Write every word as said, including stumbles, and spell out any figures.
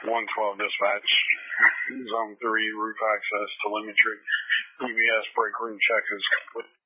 one twelve dispatch. Zone three, roof access, telemetry, E B S break room check is complete.